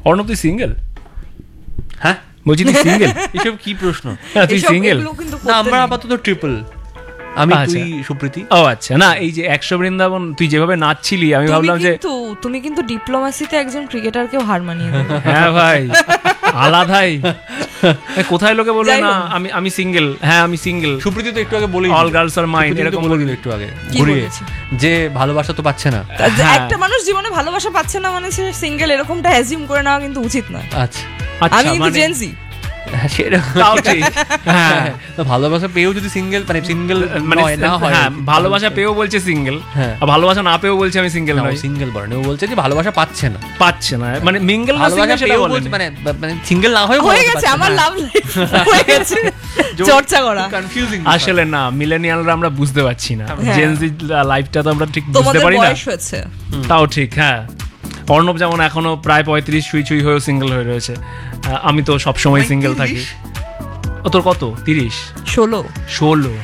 অর্ণব তুই সিঙ্গেল? হ্যাঁ বলছি তুই সিঙ্গেল? এসব কি প্রশ্ন? তুই সিঙ্গেল? না আমরা আপাতত ট্রিপল, আমি তুই সুপ্রীতি। ও আচ্ছা, না এই যে 100 বৃন্দাবন তুই যেভাবে নাচছিলি আমি ভাবলাম যে তুমি কিন্তু ডিপ্লোম্যাসিতে একজন ক্রিকেটারকেও হার মানিয়ে দেবে। হ্যাঁ ভাই আলাদাই। কোথায় লোকে বলবে না আমি সিঙ্গেল, হ্যাঁ আমি সিঙ্গেল। সুপ্রীতি তো একটু আগে বলি অল গার্লস আর মাইন এরকম বলে দিল একটু আগে কি বলেছে? যে ভালোবাসা তো পাচ্ছে না। একটা মানুষ জীবনে ভালোবাসা পাচ্ছে না মানে সে সিঙ্গেল, এরকমটা অ্যাজিউম করে নেওয়া কিন্তু উচিত না। আচ্ছা আমি কিন্তু জেনজি। ভালোবাসা পেয়েও যদি সিঙ্গেল মানে সিঙ্গেল মানে না হয়, ভালোবাসা পেয়েও বলছে সিঙ্গেল, ভালোবাসা না পেয়েও বলছে আমি সিঙ্গেল নই। সিঙ্গেল বলে ও বলছে যে ভালোবাসা পাচ্ছে না, মানে মিঙ্গেল না সিঙ্গেল সেটা বলেন, মানে সিঙ্গেল না হয়ে গেছে আমার লাভ লাইফ হয়ে গেছে চর্চা করা কনফিউজিং। আসলে না মিলেনিয়ালরা আমরা বুঝতে পারছি না, জেনজি লাইফটা তো আমরা ঠিক বুঝতে পারি না। তাও ঠিক, হ্যাঁ অর্ণব যেমন এখনো প্রায় 35 ছুঁই হয়েও সিঙ্গেল হয়ে রয়েছে, আমি তো সবসময় সিঙ্গেল থাকি। তোর কত? 30? 16